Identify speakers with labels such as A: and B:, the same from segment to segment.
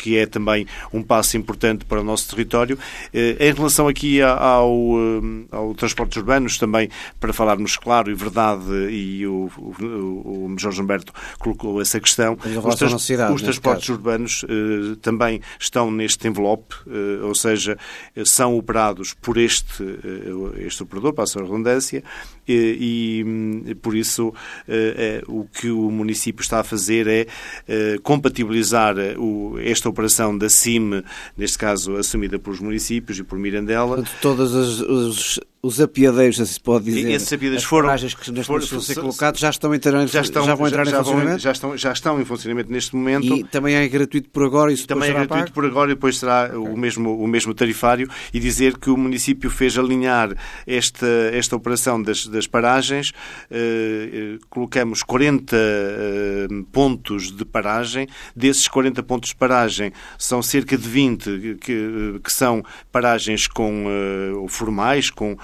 A: que é também um passo importante para o nosso território. Em relação aqui ao transportes urbanos, também para falarmos claro e verdade, e o Jorge Humberto colocou essa questão, os transportes urbanos também estão neste envelope, ou seja, são operados por este operador, passa a redundância, e por isso o que o município está a fazer é compatibilizar esta operação da CIM, neste caso assumida pelos municípios e por Mirandela.
B: Todos os apiadeiros, se pode dizer,
A: esses apiadeiros
B: as paragens que neste momento estão a ser colocados já vão entrar em funcionamento?
A: Já estão em funcionamento neste momento.
B: E também é gratuito por agora? E
A: também é gratuito por agora e depois será o mesmo tarifário, e dizer que o município fez alinhar esta operação das paragens. Colocamos 40 pontos de paragem. Desses 40 pontos de paragem são cerca de 20 que são paragens formais, com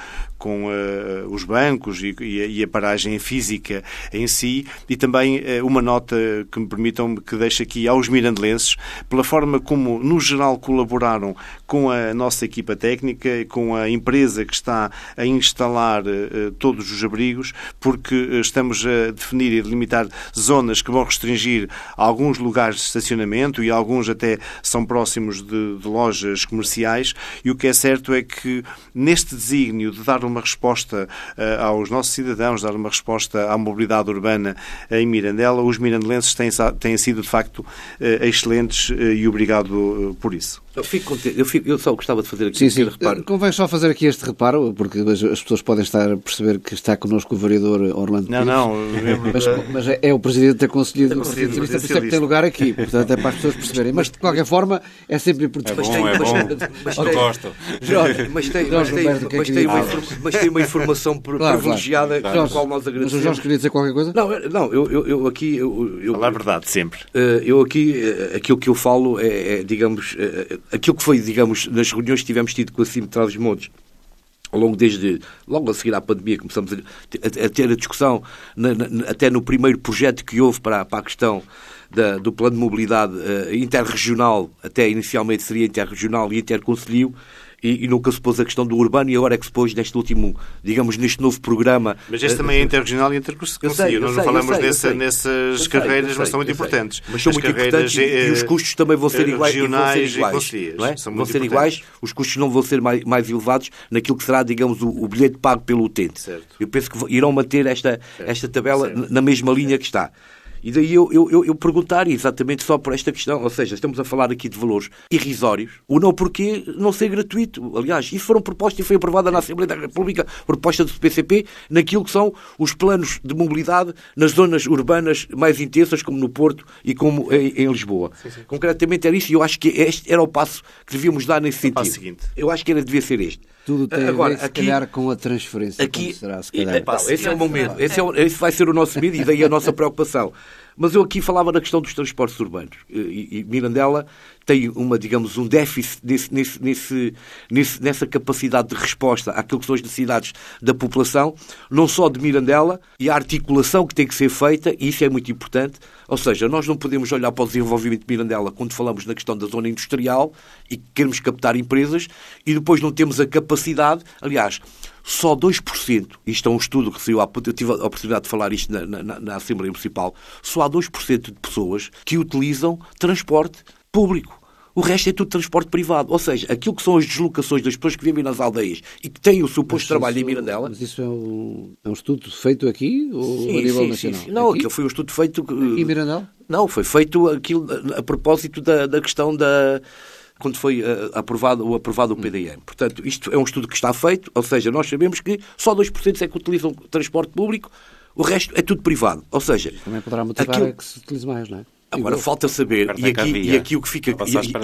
A: os bancos e a paragem física em si, e também uma nota que me permitam que deixe aqui aos mirandelenses, pela forma como, no geral, colaboraram com a nossa equipa técnica e com a empresa que está a instalar todos os abrigos, porque estamos a definir e delimitar zonas que vão restringir alguns lugares de estacionamento, e alguns até são próximos de lojas comerciais, e o que é certo é que neste desígnio de dar uma resposta aos nossos cidadãos, dar uma resposta à mobilidade urbana em Mirandela, os mirandelenses têm sido, de facto, excelentes, e obrigado por isso.
C: Eu fico contente. Eu só gostava de fazer aqui um reparo.
B: Convém só fazer aqui este reparo, porque as pessoas podem estar a perceber que está connosco o vereador Orlando Pires. Mas é o Presidente da Conselhia do Partido Socialista, por isso é que tem lugar aqui. Portanto, é para as pessoas perceberem. Mas, de qualquer forma, é sempre importante.
D: É bom. Eu gosto.
C: Mas tem uma informação privilegiada com a qual nós agradecemos.
B: Mas o Jorge queria dizer qualquer coisa?
C: Não, eu aqui...
A: Falar a verdade, sempre.
C: Eu aqui, aquilo que eu falo digamos... aquilo que foi, digamos, nas reuniões que tivemos tido com a CIM de Trás-os-Montes, logo a seguir à pandemia, começamos a ter a discussão, até no primeiro projeto que houve para a questão do plano de mobilidade interregional, até inicialmente seria interregional e interconcelhio, e nunca se pôs a questão do urbano, e agora é que se pôs neste último, digamos, neste novo programa.
A: Mas este também é interregional e interconcelho. Nós não falamos nessas carreiras, mas são muito importantes.
C: Mas são muito importantes, e os custos também vão ser iguais.
A: Regionais
C: não é? Vão ser iguais, os custos não vão ser mais elevados naquilo que será, digamos, o bilhete pago pelo utente.
A: Certo.
C: Eu penso que irão manter esta tabela na mesma linha que está. E daí eu perguntar exatamente só por esta questão, ou seja, estamos a falar aqui de valores irrisórios, ou não, porque não ser gratuito. Aliás, isso foram propostas e foi aprovada na Assembleia da República, proposta do PCP, naquilo que são os planos de mobilidade nas zonas urbanas mais intensas, como no Porto e como em Lisboa. Sim. Concretamente era isso, e eu acho que este era o passo que devíamos dar nesse sentido.
A: Passo seguinte.
C: Eu acho que devia ser este.
B: Tudo tem agora, a ver, se calhar, com a transferência.
C: Aqui,
B: será, se calhar.
C: Esse é o momento. Esse vai ser o nosso medo e daí a nossa preocupação. Mas eu aqui falava na questão dos transportes urbanos. E Mirandela tem digamos, um déficit nessa capacidade de resposta àquilo que são as necessidades da população, não só de Mirandela, e a articulação que tem que ser feita, e isso é muito importante. Ou seja, nós não podemos olhar para o desenvolvimento de Mirandela quando falamos na questão da zona industrial e queremos captar empresas, e depois não temos a capacidade. Aliás, só 2%, isto é um estudo que saiu, eu tive a oportunidade de falar isto na Assembleia Municipal, só há 2% de pessoas que utilizam transporte público. O resto é tudo transporte privado. Ou seja, aquilo que são as deslocações das pessoas que vivem nas aldeias e que têm o seu posto de trabalho em Mirandela...
B: Mas isso é um estudo feito aqui ou a nível nacional?
C: Sim. Não, aquilo foi um estudo feito...
B: Em Mirandela?
C: Não, foi feito aquilo a propósito da questão quando foi aprovado o PDM. Portanto, isto é um estudo que está feito, ou seja, nós sabemos que só 2% é que utilizam transporte público, o resto é tudo privado. Ou seja...
B: Também poderá motivar a que se utilize mais, não é?
C: Agora falta saber, e aqui o que fica,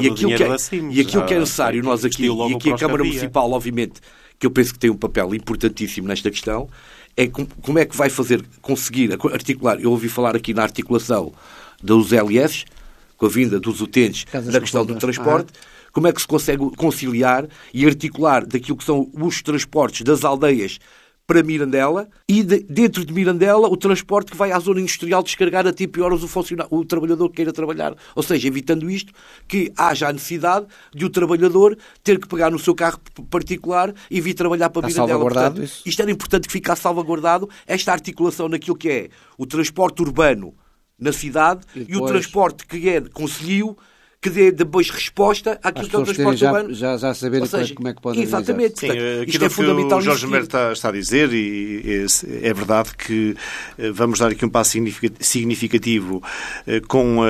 C: e aquilo que é necessário, nós aqui, e aqui a Câmara Municipal, obviamente, que eu penso que tem um papel importantíssimo nesta questão, é como é que vai conseguir articular. Eu ouvi falar aqui na articulação dos LS, com a vinda dos utentes na questão do transporte, como é que se consegue conciliar e articular daquilo que são os transportes das aldeias para Mirandela e dentro de Mirandela o transporte que vai à zona industrial descarregar a tipo horas o trabalhador que queira trabalhar. Ou seja, evitando isto, que haja a necessidade de o trabalhador ter que pegar no seu carro particular e vir trabalhar para Mirandela. Portanto, isto era importante que ficasse salvaguardado, esta articulação naquilo que é o transporte urbano na cidade e o transporte que é concelhio, que dê depois resposta àquilo que é o transporte urbano.
B: Já saberem como é que podem
C: exatamente.
A: Sim, isto é fundamental. O Jorge Mero está a dizer, e é verdade que vamos dar aqui um passo significativo com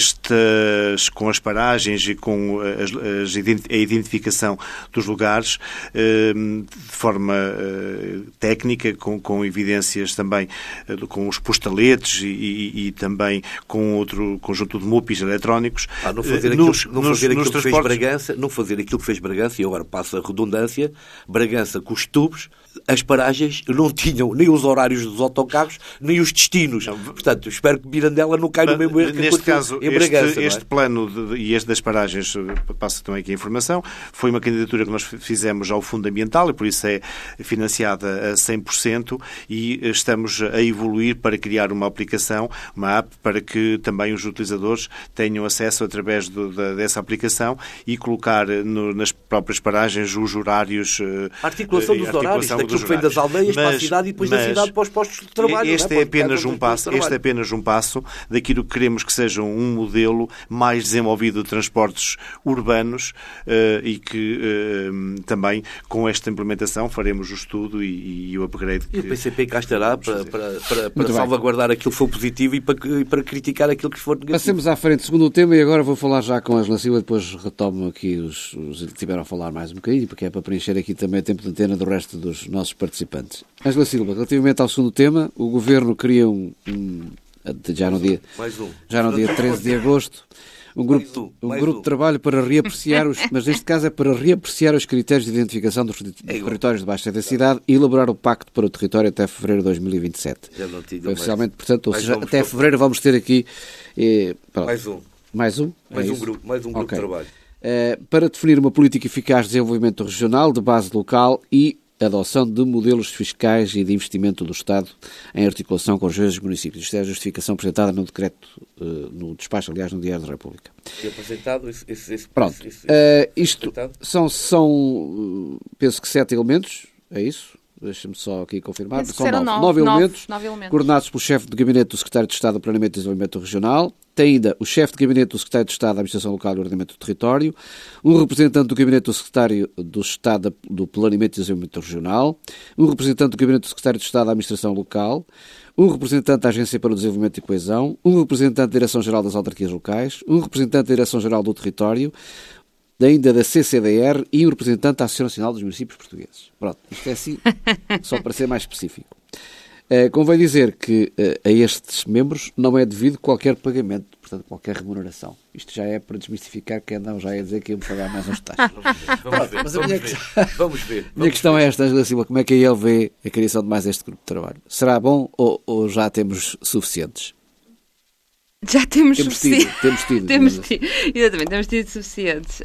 A: as paragens e com a identificação dos lugares de forma técnica, com evidências também com os postaletes e também com outro conjunto de MUPIs eletrónicos.
C: Não fazer aquilo que fez Bragança, e agora passa a redundância, Bragança com os tubos, as paragens não tinham nem os horários dos autocarros, nem os destinos. Portanto, espero que Mirandela não caia no mesmo erro que
A: neste caso,
C: em Bragança.
A: Este plano e este das paragens, passa também aqui a informação, foi uma candidatura que nós fizemos ao Fundo Ambiental e por isso é financiada a 100% e estamos a evoluir para criar uma aplicação, uma app, para que também os utilizadores tenham acesso através dessa aplicação e colocar nas próprias paragens os horários.
C: A articulação dos horários, daquilo que vem das aldeias para a cidade e depois da cidade para os postos de trabalho.
A: Este é apenas um passo daquilo que queremos que seja um modelo mais desenvolvido de transportes urbanos e que também com esta implementação faremos o estudo e o upgrade.
C: E o PCP cá estará para salvaguardar aquilo que for positivo e para criticar aquilo que for negativo.
B: Passemos à frente, segundo o tema, e agora vou falar já com a Ângela Silva, depois retomo aqui os que tiveram a falar mais um bocadinho, porque é para preencher aqui também o tempo de antena do resto dos nossos participantes. Ângela Silva, relativamente ao segundo tema, o Governo cria já no dia 13 de agosto, um grupo de trabalho para reapreciar mas neste caso é para reapreciar os critérios de identificação dos territórios de baixa densidade e elaborar o pacto para o território até fevereiro de 2027. Oficialmente, portanto, ou seja, até fevereiro vamos ter aqui mais um
C: grupo de trabalho.
B: Para definir uma política eficaz de desenvolvimento regional, de base local e adoção de modelos fiscais e de investimento do Estado em articulação com os municípios. Isto é a justificação apresentada no decreto, no despacho, aliás, no Diário da República.
C: E apresentado
B: Pronto. Isto são, penso que 7 elementos, é isso? Deixa-me só aqui confirmar. São 9 elementos, coordenados pelo chefe de gabinete do Secretário de Estado do Planeamento e Desenvolvimento Regional. Tem ainda o chefe de gabinete do Secretário de Estado da Administração Local e Ordenamento do Território, um representante do gabinete do Secretário do Estado do Planeamento e Desenvolvimento Regional, um representante do gabinete do Secretário de Estado da Administração Local, um representante da Agência para o Desenvolvimento e Coesão, um representante da Direção-Geral das Autarquias Locais, um representante da Direção-Geral do Território, ainda da CCDR e um representante da Associação Nacional dos Municípios Portugueses. Pronto, isto é assim, só para ser mais específico. Convém dizer que a estes membros não é devido qualquer pagamento, portanto, qualquer remuneração. Isto já é para desmistificar quem não já ia dizer que iam pagar mais uns taxas.
C: Vamos ver.
B: A minha questão é esta, Ângela Silva, como é que a IEL vê a criação de mais este grupo de trabalho? Será bom ou já temos suficientes?
E: Já temos suficientes.
B: Exatamente,
E: temos tido suficientes.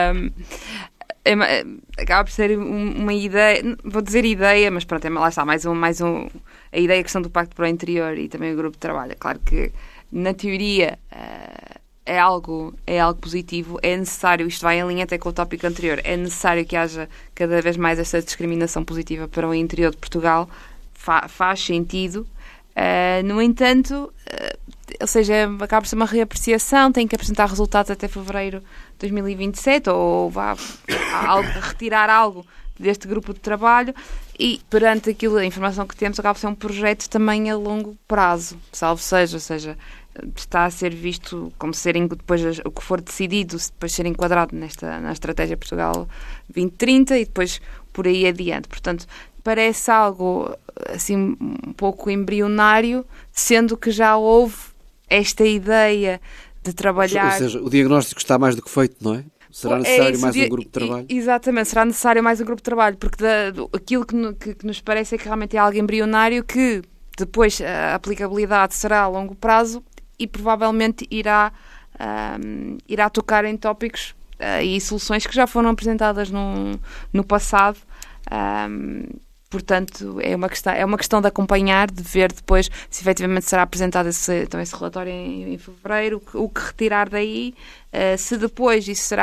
E: Acaba por ser uma ideia, vou dizer ideia, mas pronto, lá está, mais um a ideia, a questão do Pacto para o Interior e também o grupo de trabalho. É claro que, na teoria, é algo positivo, é necessário, isto vai em linha até com o tópico anterior, é necessário que haja cada vez mais essa discriminação positiva para o interior de Portugal, faz sentido. No entanto, ou seja, acaba por ser uma reapreciação, tem que apresentar resultados até fevereiro de 2027 ou retirar algo deste grupo de trabalho e perante aquilo, a informação que temos, acaba por ser um projeto também a longo prazo, salvo seja, ou seja, está a ser visto como serem depois o que for decidido, depois ser enquadrado na Estratégia Portugal 2030 e depois por aí adiante. Portanto, parece algo assim um pouco embrionário, sendo que já houve esta ideia de trabalhar...
B: Ou seja, o diagnóstico está mais do que feito, não é? Será necessário mais um grupo de trabalho?
E: Exatamente, será necessário mais um grupo de trabalho, porque aquilo que nos parece é que realmente é algo embrionário que depois a aplicabilidade será a longo prazo e provavelmente irá tocar em tópicos e soluções que já foram apresentadas no passado, portanto, é uma questão de acompanhar, de ver depois se efetivamente será apresentado esse relatório em fevereiro, o que retirar daí, se depois isso será